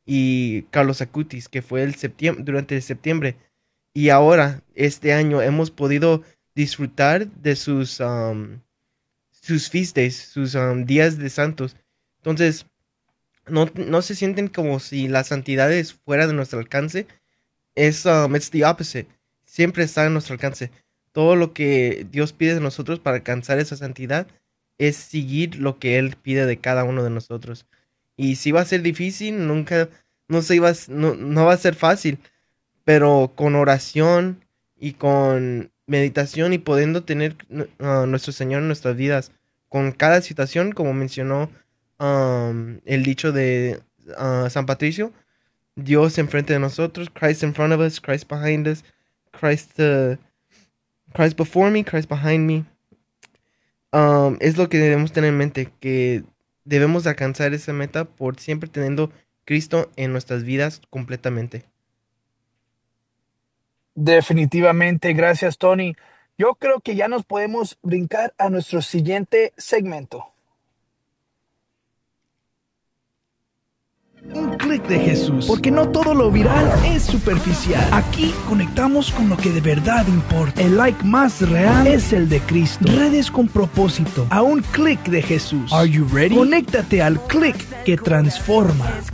y Carlos Acutis, que fue durante el septiembre. Y ahora, este año, hemos podido disfrutar de sus feast days, sus días de santos. Entonces, no se sienten como si la santidad es fuera de nuestro alcance. It's the opposite. Siempre está en nuestro alcance. Todo lo que Dios pide de nosotros para alcanzar esa santidad es seguir lo que Él pide de cada uno de nosotros. Y si va a ser difícil, nunca, no se iba, no va a ser fácil, pero con oración y con meditación y pudiendo tener nuestro Señor en nuestras vidas, con cada situación, como mencionó el dicho de San Patricio, Dios enfrente de nosotros, Christ in front of us, Christ behind us, Christ, Christ before me, Christ behind me. Es lo que debemos tener en mente, que debemos alcanzar esa meta por siempre teniendo Cristo en nuestras vidas completamente. Definitivamente, gracias, Tony. Yo creo que ya nos podemos brincar a nuestro siguiente segmento. Un clic de Jesús, porque no todo lo viral es superficial. Aquí conectamos con lo que de verdad importa. El like más real es el de Cristo. Redes con propósito, a un clic de Jesús. Are you ready? Conéctate al clic que transforma.